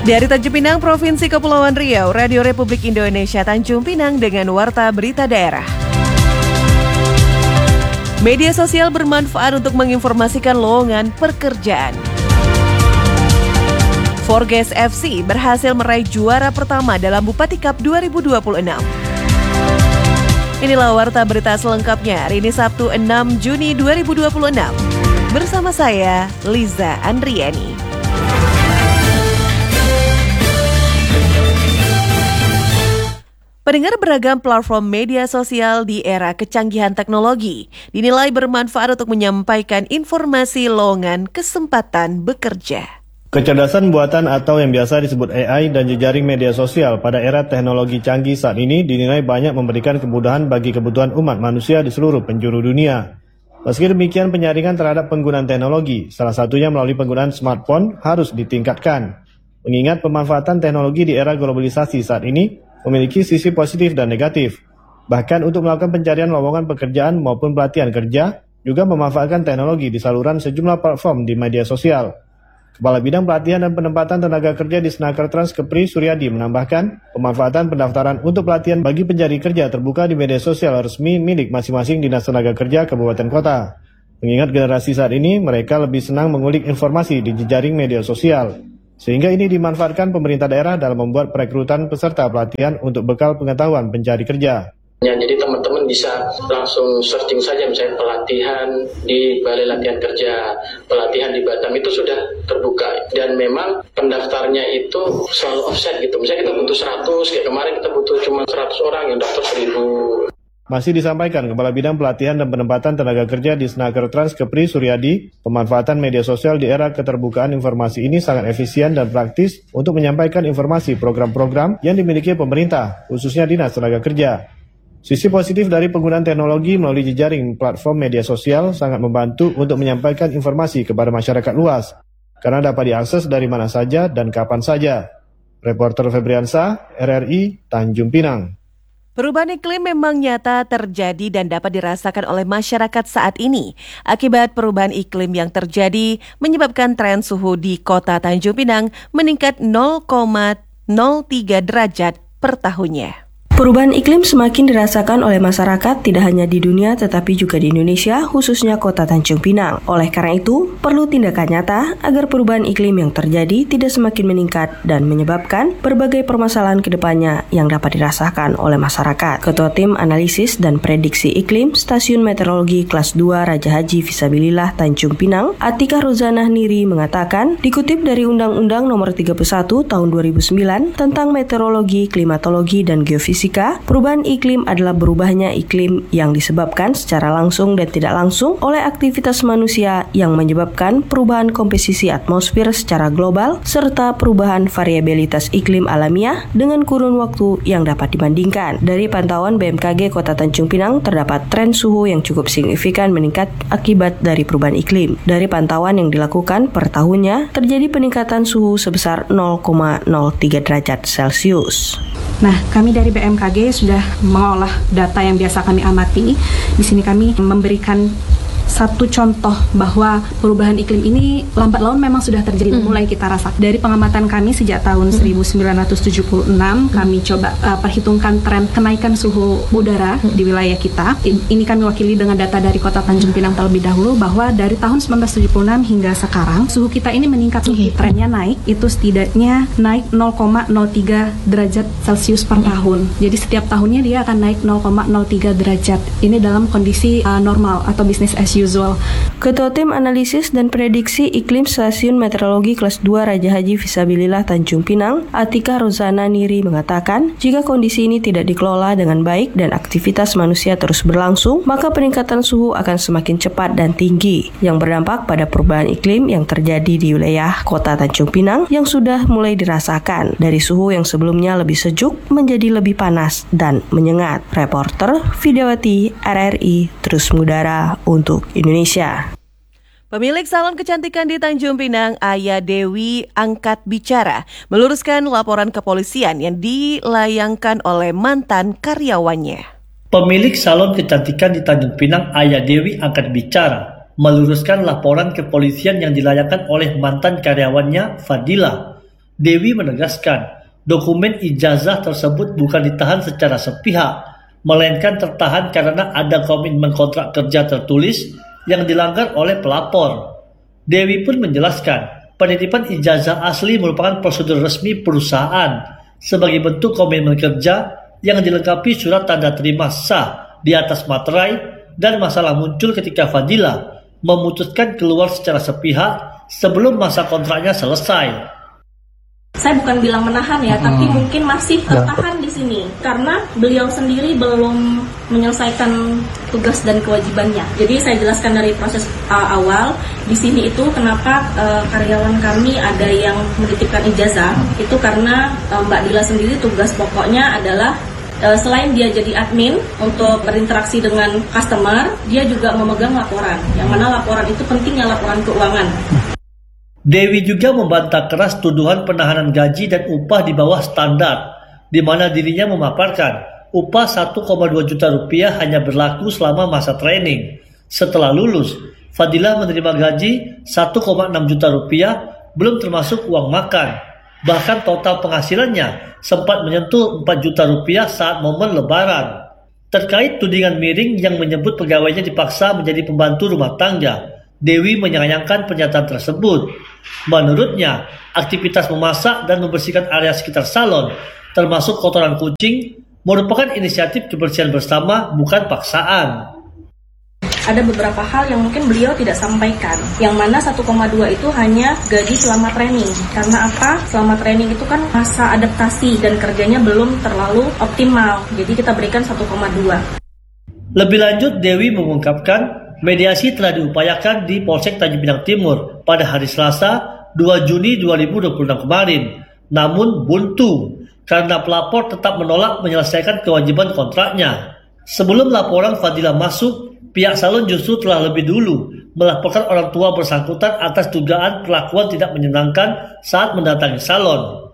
Dari Tanjung Pinang, Provinsi Kepulauan Riau, Radio Republik Indonesia Tanjung Pinang dengan Warta Berita Daerah. Media sosial bermanfaat untuk menginformasikan lowongan pekerjaan. Forges FC berhasil meraih juara pertama dalam Bupati Cup 2026. Inilah Warta Berita selengkapnya hari ini Sabtu 6 Juni 2026. Bersama saya, Liza Andriani. Pendengar, beragam platform media sosial di era kecanggihan teknologi dinilai bermanfaat untuk menyampaikan informasi lowongan kesempatan bekerja. Kecerdasan buatan atau yang biasa disebut AI dan jejaring media sosial pada era teknologi canggih saat ini dinilai banyak memberikan kemudahan bagi kebutuhan umat manusia di seluruh penjuru dunia. Meski demikian, penyaringan terhadap penggunaan teknologi, salah satunya melalui penggunaan smartphone, harus ditingkatkan. Mengingat pemanfaatan teknologi di era globalisasi saat ini memiliki sisi positif dan negatif. Bahkan untuk melakukan pencarian lowongan pekerjaan maupun pelatihan kerja, juga memanfaatkan teknologi di saluran sejumlah platform di media sosial. Kepala Bidang Pelatihan dan Penempatan Tenaga Kerja di Snaker Trans Kepri Suryadi menambahkan, pemanfaatan pendaftaran untuk pelatihan bagi pencari kerja terbuka di media sosial resmi milik masing-masing Dinas Tenaga Kerja Kabupaten Kota. Mengingat generasi saat ini, mereka lebih senang mengulik informasi di jejaring media sosial. Sehingga ini dimanfaatkan pemerintah daerah dalam membuat perekrutan peserta pelatihan untuk bekal pengetahuan pencari kerja. Ya, jadi teman-teman bisa langsung searching saja misalnya pelatihan di Balai Latihan Kerja, pelatihan di Batam itu sudah terbuka. Dan memang pendaftarnya itu selalu offset gitu. Misalnya kita butuh 100, kayak kemarin kita butuh cuma 100 orang yang daftar 1000. Masih disampaikan Kepala Bidang Pelatihan dan Penempatan Tenaga Kerja di Snaker Trans Kepri Suryadi, pemanfaatan media sosial di era keterbukaan informasi ini sangat efisien dan praktis untuk menyampaikan informasi program-program yang dimiliki pemerintah, khususnya Dinas Tenaga Kerja. Sisi positif dari penggunaan teknologi melalui jejaring platform media sosial sangat membantu untuk menyampaikan informasi kepada masyarakat luas, karena dapat diakses dari mana saja dan kapan saja. Reporter Febriansa, RRI, Tanjung Pinang. Perubahan iklim memang nyata terjadi dan dapat dirasakan oleh masyarakat saat ini. Akibat perubahan iklim yang terjadi menyebabkan tren suhu di kota Tanjung Pinang meningkat 0,03 derajat per tahunnya. Perubahan iklim semakin dirasakan oleh masyarakat tidak hanya di dunia tetapi juga di Indonesia, khususnya kota Tanjung Pinang. Oleh karena itu, perlu tindakan nyata agar perubahan iklim yang terjadi tidak semakin meningkat dan menyebabkan berbagai permasalahan ke depannya yang dapat dirasakan oleh masyarakat. Ketua Tim Analisis dan Prediksi Iklim Stasiun Meteorologi Kelas 2 Raja Haji Fisabilillah Tanjung Pinang, Atika Rozanah Niri mengatakan, dikutip dari Undang-Undang Nomor 31 Tahun 2009 tentang Meteorologi, Klimatologi, dan Geofisika, perubahan iklim adalah berubahnya iklim yang disebabkan secara langsung dan tidak langsung oleh aktivitas manusia yang menyebabkan perubahan komposisi atmosfer secara global serta perubahan variabilitas iklim alamiah dengan kurun waktu yang dapat dibandingkan. Dari pantauan BMKG Kota Tanjung Pinang terdapat tren suhu yang cukup signifikan meningkat akibat dari perubahan iklim. Dari pantauan yang dilakukan per tahunnya terjadi peningkatan suhu sebesar 0,03 derajat Celcius. Nah, kami dari BMKG sudah mengolah data yang biasa kami amati. Di sini kami memberikan satu contoh bahwa perubahan iklim ini lambat laun memang sudah terjadi, mulai kita rasakan. Dari pengamatan kami sejak tahun 1976, kami coba perhitungkan tren kenaikan suhu udara di wilayah kita. Ini kami wakili dengan data dari Kota Tanjung Pinang terlebih dahulu, bahwa dari tahun 1976 hingga sekarang, suhu kita ini meningkat. Trennya naik, itu setidaknya naik 0,03 derajat Celcius per tahun. Jadi setiap tahunnya dia akan naik 0,03 derajat. Ini dalam kondisi normal atau business as usual. Ketua Tim Analisis dan Prediksi Iklim Stasiun Meteorologi Kelas 2 Raja Haji Fisabilillah Tanjung Pinang, Atika Rozana Niri mengatakan, jika kondisi ini tidak dikelola dengan baik dan aktivitas manusia terus berlangsung, maka peningkatan suhu akan semakin cepat dan tinggi, yang berdampak pada perubahan iklim yang terjadi di wilayah Kota Tanjung Pinang yang sudah mulai dirasakan, dari suhu yang sebelumnya lebih sejuk menjadi lebih panas dan menyengat. Reporter Vidyawati, RRI, terus mengudara untuk Indonesia. Pemilik salon kecantikan di Tanjung Pinang, Aya Dewi, angkat bicara meluruskan laporan kepolisian yang dilayangkan oleh mantan karyawannya. Pemilik salon kecantikan di Tanjung Pinang, Aya Dewi, angkat bicara meluruskan laporan kepolisian yang dilayangkan oleh mantan karyawannya, Fadila. Dewi menegaskan, dokumen ijazah tersebut bukan ditahan secara sepihak, melainkan tertahan karena ada komitmen kontrak kerja tertulis yang dilanggar oleh pelapor. Dewi pun menjelaskan, penitipan ijazah asli merupakan prosedur resmi perusahaan sebagai bentuk komitmen kerja yang dilengkapi surat tanda terima sah di atas materai, dan masalah muncul ketika Fadila memutuskan keluar secara sepihak sebelum masa kontraknya selesai. Saya bukan bilang menahan ya, tapi mungkin masih tertahan di sini karena beliau sendiri belum menyelesaikan tugas dan kewajibannya. Jadi saya jelaskan dari proses awal di sini itu kenapa karyawan kami ada yang menitipkan ijazah itu karena Mbak Dila sendiri tugas pokoknya adalah selain dia jadi admin untuk berinteraksi dengan customer, dia juga memegang laporan. Yang mana laporan itu pentingnya laporan keuangan. Dewi juga membantah keras tuduhan penahanan gaji dan upah di bawah standar, di mana dirinya memaparkan upah 1,2 juta rupiah hanya berlaku selama masa training. Setelah lulus, Fadila menerima gaji 1,6 juta rupiah, belum termasuk uang makan. Bahkan total penghasilannya sempat menyentuh 4 juta rupiah saat momen lebaran. Terkait tudingan miring yang menyebut pegawainya dipaksa menjadi pembantu rumah tangga, Dewi menyayangkan pernyataan tersebut. Menurutnya, aktivitas memasak dan membersihkan area sekitar salon, termasuk kotoran kucing, merupakan inisiatif kebersihan bersama, bukan paksaan. Ada beberapa hal yang mungkin beliau tidak sampaikan, yang mana 1,2 itu hanya gaji selama training. Karena apa? Selama training itu kan masa adaptasi dan kerjanya belum terlalu optimal, jadi kita berikan 1,2. Lebih lanjut, Dewi mengungkapkan mediasi telah diupayakan di Polsek Tanjung Pinang Timur pada hari Selasa 2 Juni 2026 kemarin. Namun buntu karena pelapor tetap menolak menyelesaikan kewajiban kontraknya. Sebelum laporan Fadila masuk, pihak salon justru telah lebih dulu melaporkan orang tua bersangkutan atas dugaan perlakuan tidak menyenangkan saat mendatangi salon.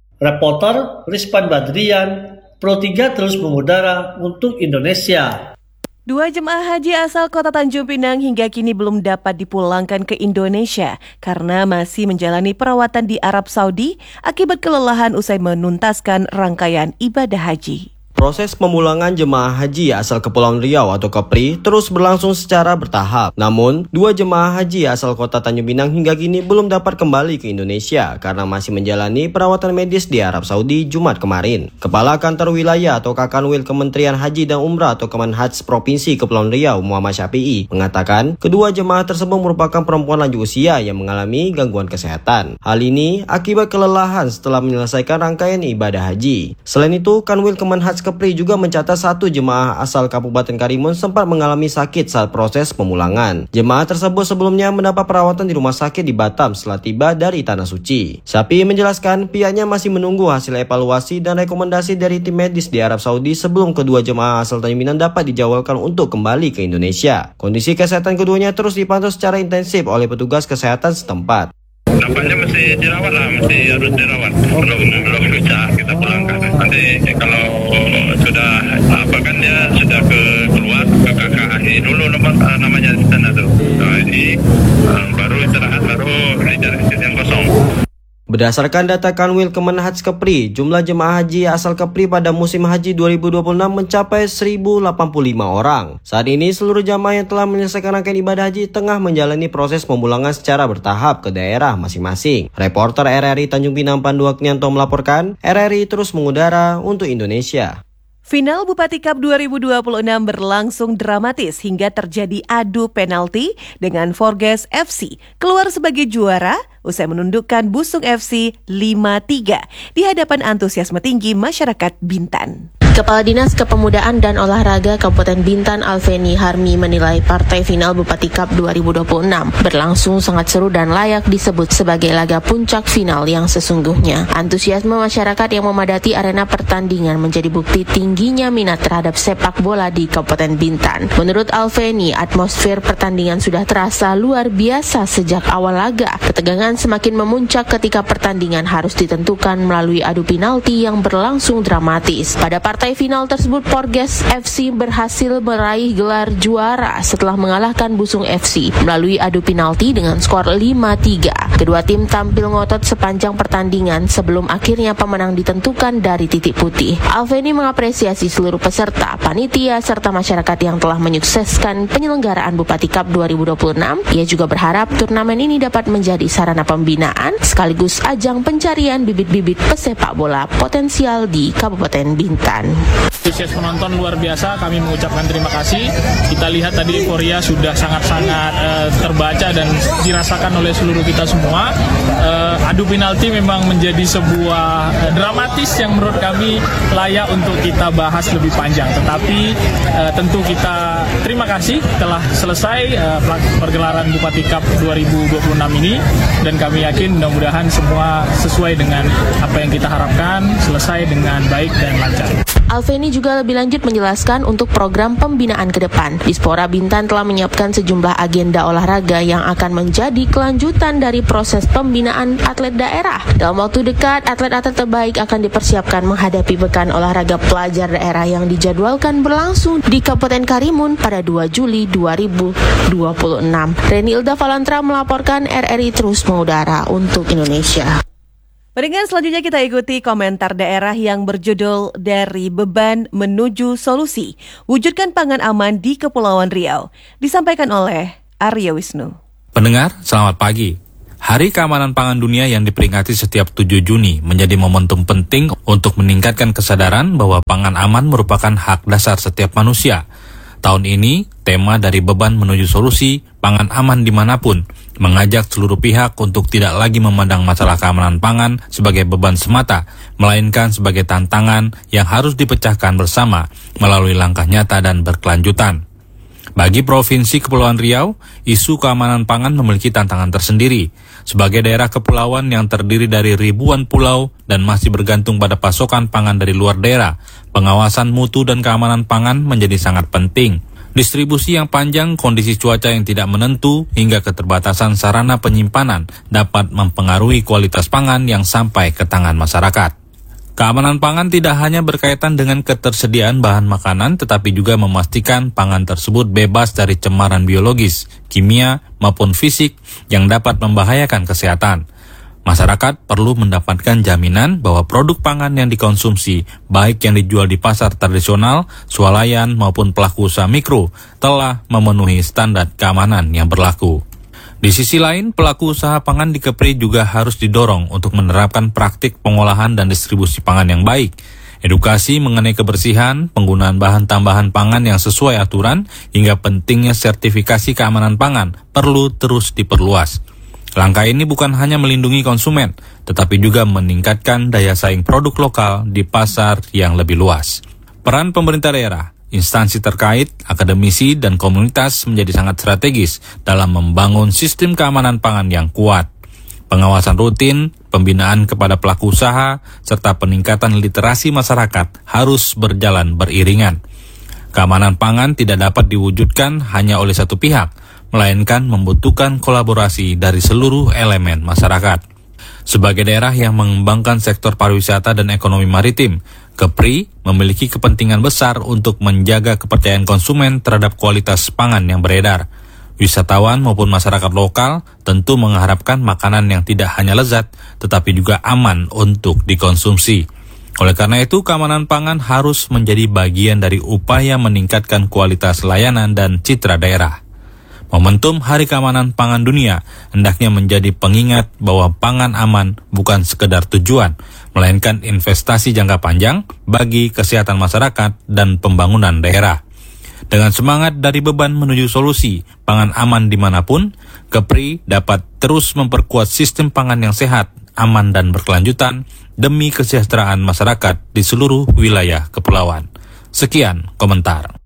Reporter Rizpan Badrian, Pro 3 terus mengudara untuk Indonesia. 2 jemaah haji asal Kota Tanjung Pinang hingga kini belum dapat dipulangkan ke Indonesia karena masih menjalani perawatan di Arab Saudi akibat kelelahan usai menuntaskan rangkaian ibadah haji. Proses pemulangan jemaah haji asal Kepulauan Riau atau Kepri terus berlangsung secara bertahap. Namun, 2 jemaah haji asal Kota Tanjung Pinang hingga kini belum dapat kembali ke Indonesia karena masih menjalani perawatan medis di Arab Saudi Jumat kemarin. Kepala Kantor Wilayah atau Kakanwil Kementerian Haji dan Umrah atau Kemenhaj Provinsi Kepulauan Riau Muhammad Syafi'i mengatakan kedua jemaah tersebut merupakan perempuan lanjut usia yang mengalami gangguan kesehatan. Hal ini akibat kelelahan setelah menyelesaikan rangkaian ibadah haji. Selain itu, Kanwil Kemenhaj Kepri juga mencatat 1 jemaah asal Kabupaten Karimun sempat mengalami sakit saat proses pemulangan. Jemaah tersebut sebelumnya mendapat perawatan di rumah sakit di Batam setelah tiba dari Tanah Suci. Syafi'i menjelaskan pihaknya masih menunggu hasil evaluasi dan rekomendasi dari tim medis di Arab Saudi sebelum kedua jemaah asal Tanjung Pinang dapat dijadwalkan untuk kembali ke Indonesia. Kondisi kesehatan keduanya terus dipantau secara intensif oleh petugas kesehatan setempat. Nampaknya masih dirawat lah, masih harus dirawat. Belum bisa kita pulangkan. Nanti kalau sudah kan dia sudah keluar ke KKHI dulu namanya di sana tuh. Nah ini baru istirahat, baru dicari yang kosong. Berdasarkan data Kanwil Kemenhaj Kepri, jumlah jemaah haji asal Kepri pada musim haji 2026 mencapai 1.085 orang. Saat ini seluruh jamaah yang telah menyelesaikan rangkaian ibadah haji tengah menjalani proses pemulangan secara bertahap ke daerah masing-masing. Reporter RRI Tanjung Pinang Pandu Agnianto melaporkan, RRI terus mengudara untuk Indonesia. Final Bupati Cup 2026 berlangsung dramatis hingga terjadi adu penalti dengan Forges FC keluar sebagai juara usai menundukkan Busung FC 5-3 di hadapan antusiasme tinggi masyarakat Bintan. Kepala Dinas Kepemudaan dan Olahraga Kabupaten Bintan Alveni Harmi menilai partai final Bupati Cup 2026 berlangsung sangat seru dan layak disebut sebagai laga puncak final yang sesungguhnya. Antusiasme masyarakat yang memadati arena pertandingan menjadi bukti tingginya minat terhadap sepak bola di Kabupaten Bintan. Menurut Alveni, atmosfer pertandingan sudah terasa luar biasa sejak awal laga. Ketegangan semakin memuncak ketika pertandingan harus ditentukan melalui adu penalti yang berlangsung dramatis. Pada partai partai final tersebut Porges FC berhasil meraih gelar juara setelah mengalahkan Busung FC melalui adu penalti dengan skor 5-3. Kedua tim tampil ngotot sepanjang pertandingan sebelum akhirnya pemenang ditentukan dari titik putih. Alveni mengapresiasi seluruh peserta, panitia, serta masyarakat yang telah menyukseskan penyelenggaraan Bupati Cup 2026. Ia juga berharap turnamen ini dapat menjadi sarana pembinaan sekaligus ajang pencarian bibit-bibit pesepak bola potensial di Kabupaten Bintan. Antusias penonton luar biasa, kami mengucapkan terima kasih. Kita lihat tadi euforia sudah sangat-sangat terbaca dan dirasakan oleh seluruh kita semua. Adu penalti memang menjadi sebuah dramatis yang menurut kami layak untuk kita bahas lebih panjang. Tetapi tentu kita terima kasih telah selesai pergelaran Bupati Cup 2026 ini, dan kami yakin mudah-mudahan semua sesuai dengan apa yang kita harapkan, selesai dengan baik dan lancar. Alveni juga lebih lanjut menjelaskan untuk program pembinaan ke depan. Dispora Bintan telah menyiapkan sejumlah agenda olahraga yang akan menjadi kelanjutan dari proses pembinaan atlet daerah. Dalam waktu dekat, atlet-atlet terbaik akan dipersiapkan menghadapi pekan olahraga pelajar daerah yang dijadwalkan berlangsung di Kabupaten Karimun pada 2 Juli 2026. Reni Ilda Valantra melaporkan, RRI terus mengudara untuk Indonesia. Pendengar, selanjutnya kita ikuti komentar daerah yang berjudul Dari Beban Menuju Solusi, Wujudkan Pangan Aman di Kepulauan Riau, disampaikan oleh Arya Wisnu. Pendengar, selamat pagi. Hari Keamanan Pangan Dunia yang diperingati setiap 7 Juni menjadi momentum penting untuk meningkatkan kesadaran bahwa pangan aman merupakan hak dasar setiap manusia. Tahun ini, tema Dari Beban Menuju Solusi, Pangan Aman Dimanapun, mengajak seluruh pihak untuk tidak lagi memandang masalah keamanan pangan sebagai beban semata, melainkan sebagai tantangan yang harus dipecahkan bersama melalui langkah nyata dan berkelanjutan. Bagi Provinsi Kepulauan Riau, isu keamanan pangan memiliki tantangan tersendiri. Sebagai daerah kepulauan yang terdiri dari ribuan pulau dan masih bergantung pada pasokan pangan dari luar daerah, pengawasan mutu dan keamanan pangan menjadi sangat penting. Distribusi yang panjang, kondisi cuaca yang tidak menentu, hingga keterbatasan sarana penyimpanan dapat mempengaruhi kualitas pangan yang sampai ke tangan masyarakat. Keamanan pangan tidak hanya berkaitan dengan ketersediaan bahan makanan, tetapi juga memastikan pangan tersebut bebas dari cemaran biologis, kimia, maupun fisik yang dapat membahayakan kesehatan. Masyarakat perlu mendapatkan jaminan bahwa produk pangan yang dikonsumsi, baik yang dijual di pasar tradisional, swalayan maupun pelaku usaha mikro, telah memenuhi standar keamanan yang berlaku. Di sisi lain, pelaku usaha pangan di Kepri juga harus didorong untuk menerapkan praktik pengolahan dan distribusi pangan yang baik. Edukasi mengenai kebersihan, penggunaan bahan tambahan pangan yang sesuai aturan, hingga pentingnya sertifikasi keamanan pangan perlu terus diperluas. Langkah ini bukan hanya melindungi konsumen, tetapi juga meningkatkan daya saing produk lokal di pasar yang lebih luas. Peran pemerintah daerah, instansi terkait, akademisi, dan komunitas menjadi sangat strategis dalam membangun sistem keamanan pangan yang kuat. Pengawasan rutin, pembinaan kepada pelaku usaha, serta peningkatan literasi masyarakat harus berjalan beriringan. Keamanan pangan tidak dapat diwujudkan hanya oleh satu pihak, melainkan membutuhkan kolaborasi dari seluruh elemen masyarakat. Sebagai daerah yang mengembangkan sektor pariwisata dan ekonomi maritim, Kepri memiliki kepentingan besar untuk menjaga kepercayaan konsumen terhadap kualitas pangan yang beredar. Wisatawan maupun masyarakat lokal tentu mengharapkan makanan yang tidak hanya lezat, tetapi juga aman untuk dikonsumsi. Oleh karena itu, keamanan pangan harus menjadi bagian dari upaya meningkatkan kualitas layanan dan citra daerah. Momentum Hari Keamanan Pangan Dunia hendaknya menjadi pengingat bahwa pangan aman bukan sekedar tujuan, melainkan investasi jangka panjang bagi kesehatan masyarakat dan pembangunan daerah. Dengan semangat dari beban menuju solusi, pangan aman dimanapun, Kepri dapat terus memperkuat sistem pangan yang sehat, aman dan berkelanjutan demi kesejahteraan masyarakat di seluruh wilayah kepulauan. Sekian komentar.